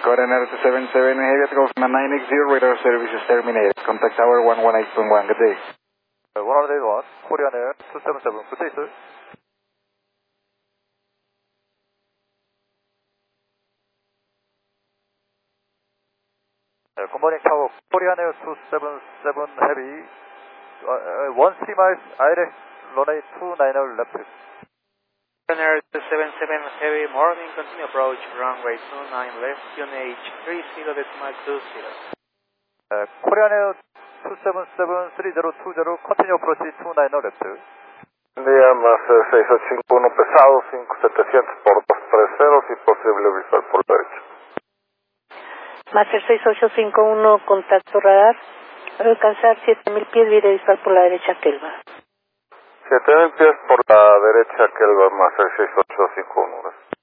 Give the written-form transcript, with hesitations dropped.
Coordinator 277 Heavy at Golf 980, radar services terminated. Contact tower 118.1. Good day. 181, Korean Air 277. Good day, sir. Good morning, tower. Korean Air 277 Heavy. 13 miles, ILS, runway 29 left. Korean Air 277 Heavy, morning, continue approach, runway 29 left, QNH 30.20. Korean Air 277 3020, continue approach 29 left. Buen día, más 6851 pesado, 5700 por 230 y posible visual por derecha. Master 6851, contacto radar. Alcanzar 7000 pies, vía visual por la derecha, Kelva. 7000 pies por la derecha, Kelva, más 6851.